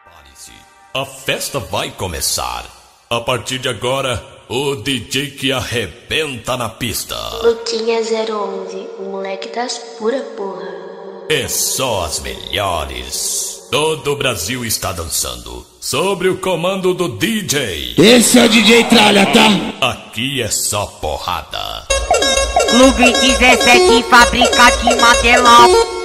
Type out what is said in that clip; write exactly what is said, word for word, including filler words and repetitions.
Prepare-se, a festa vai começar. A partir de agora, o D J que arrebenta na pista. Luquinha zero onze, o moleque das pura porra. É só as melhores. Todo o Brasil está dançando sob o comando do D J. Esse é o D J Tralha, tá? Aqui é só porrada. Clube dezessete, fábrica de material.